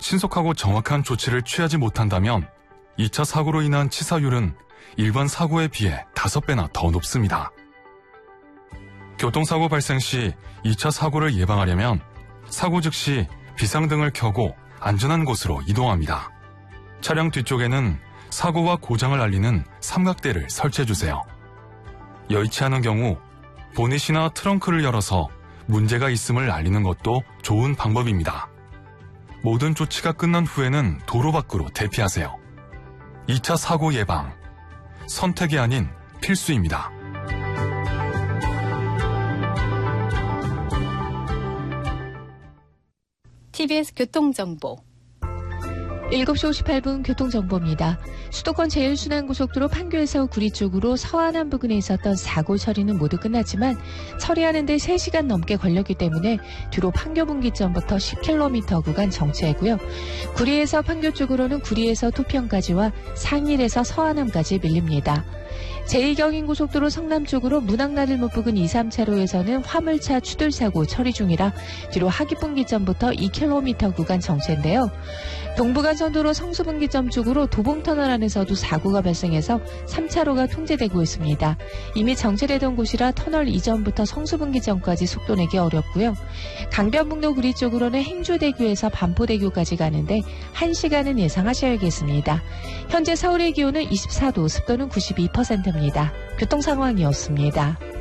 신속하고 정확한 조치를 취하지 못한다면 2차 사고로 인한 치사율은 일반 사고에 비해 5배나 더 높습니다. 교통사고 발생 시 2차 사고를 예방하려면 사고 즉시 비상등을 켜고 안전한 곳으로 이동합니다. 차량 뒤쪽에는 사고와 고장을 알리는 삼각대를 설치해주세요. 여의치 않은 경우 보닛이나 트렁크를 열어서 문제가 있음을 알리는 것도 좋은 방법입니다. 모든 조치가 끝난 후에는 도로 밖으로 대피하세요. 2차 사고 예방, 선택이 아닌 필수입니다. TBS 교통정보 7시 58분 교통정보입니다. 수도권 제1순환고속도로 판교에서 구리 쪽으로 서안암 부근에 있었던 사고 처리는 모두 끝났지만 처리하는 데 3시간 넘게 걸렸기 때문에 뒤로 판교 분기점부터 10km 구간 정체고요. 구리에서 판교 쪽으로는 구리에서 토평까지와 상일에서 서안암까지 밀립니다. 제2경인고속도로 성남 쪽으로 문학나들목 부근 2, 3차로에서는 화물차 추돌사고 처리 중이라 뒤로 하기분기점부터 2km 구간 정체인데요. 동부간선도로 성수분기점 쪽으로 도봉터널 안에서도 사고가 발생해서 3차로가 통제되고 있습니다. 이미 정체되던 곳이라 터널 이전부터 성수분기점까지 속도 내기 어렵고요. 강변북로 구리 쪽으로는 행주대교에서 반포대교까지 가는데 1시간은 예상하셔야겠습니다. 현재 서울의 기온은 24도, 습도는 92%입니다. 교통상황이었습니다.